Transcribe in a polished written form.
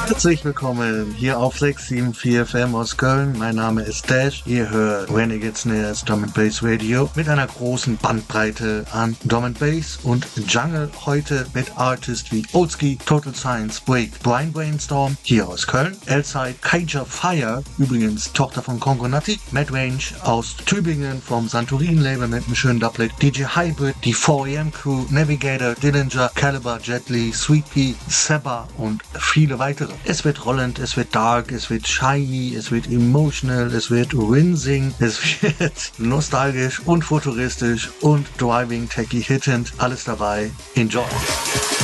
Herzlich willkommen hier auf 674 FM aus Köln. Mein Name ist Dash. Ihr hört Renegade Snares Drum and Bass Radio mit einer großen Bandbreite an Drum and Bass und Jungle. Heute mit Artists wie Oldski, Total Science Break, Brian Brainstorm hier aus Köln, Elside, Kaija Fire, übrigens Tochter von Kongo Natti, Mad Range aus Tübingen vom Santorin-Label mit einem schönen Doublet, DJ Hybrid, die 4AM Crew, Navigator, Dillinger, Caliber, Jet Li, Sweet Pea, Seba und viele weitere. Es wird rollend, es wird dark, es wird shiny, es wird emotional, es wird rinsing, es wird nostalgisch und futuristisch und driving, techy, hittend. Alles dabei. Enjoy!